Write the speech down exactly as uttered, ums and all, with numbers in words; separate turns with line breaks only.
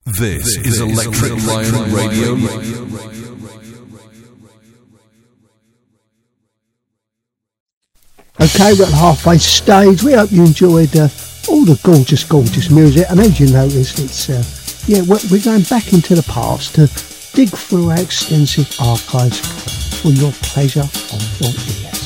This is Electric Lion Radio.
Okay, we're at the halfway stage. We hope you enjoyed uh, all the gorgeous, gorgeous music. And as you noticed, it's uh, yeah, we're, we're going back into the past to dig through our extensive archives for your pleasure of your ear.